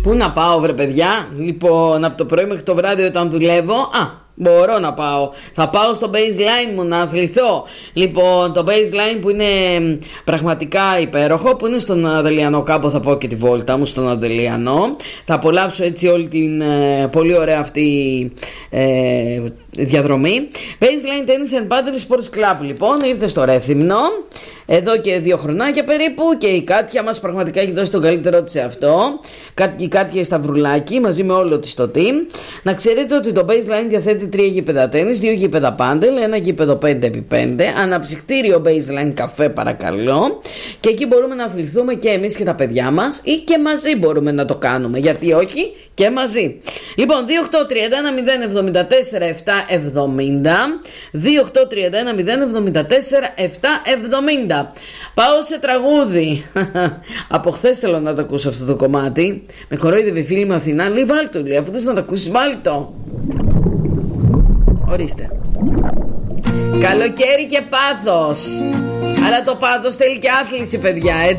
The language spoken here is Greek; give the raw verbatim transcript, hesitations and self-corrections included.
Πού να πάω βρε παιδιά? Λοιπόν, από το πρωί μέχρι το βράδυ όταν δουλεύω, α, μπορώ να πάω. Θα πάω στο baseline μου να αθληθώ. Λοιπόν, το baseline που είναι πραγματικά υπέροχο, που είναι στον Αδελιανό. Κάπου θα πάω και τη βόλτα μου στον Αδελιανό. Θα απολαύσω έτσι όλη την ε, πολύ ωραία αυτή ε, διαδρομή. Baseline Tennis and Paddle Sports Club λοιπόν ήρθε στο Ρέθυμνο εδώ και δύο χρονάκια περίπου, και η Κάτια μας πραγματικά έχει δώσει τον καλύτερό της σε αυτό. Η Κάτια Σταυρουλάκη μαζί με όλο της το team. Να ξέρετε ότι το Baseline διαθέτει τρία γήπεδα τένις, δύο γήπεδα πάντελ, ένα γήπεδο πέντε επί πέντε, αναψυκτήριο Baseline καφέ παρακαλώ, και εκεί μπορούμε να αθληθούμε και εμείς και τα παιδιά μας, ή και μαζί μπορούμε να το κάνουμε, γιατί όχι, και μαζί. Λοιπόν, δύο οκτώ τρία ένα μηδέν εβδομήντα τέσσερα επτά εβδομήντα, δύο οκτώ τρία ένα μηδέν εβδομήντα τέσσερα επτά εβδομήντα. Πάω σε τραγούδι. Από χθες θέλω να το ακούσω αυτό το κομμάτι. Με κορόιδευε η φίλη μου Αθηνά, λέει βάλ' το, λέει, αφού θες να το ακούσεις βάλ' το. Ορίστε. Καλοκαίρι και πάθος. Αλλά το πάθος θέλει και άθληση παιδιά, έτσι.